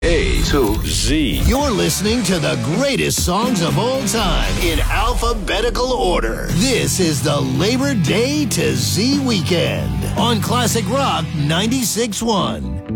A to Z. You're listening to the greatest songs of all time in alphabetical order. This is the Labor Day to Z weekend on Classic Rock 96.1.